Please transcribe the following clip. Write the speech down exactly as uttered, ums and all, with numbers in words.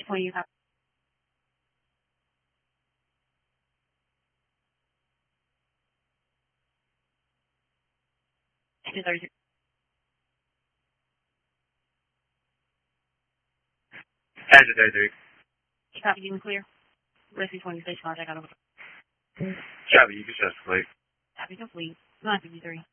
twenty, you have two thirty-six. Hazard thirty-three. Copy, you can clear. Rescue twenty-six, contact out of Copy, you can just complete. Copy complete. nine fifty-three.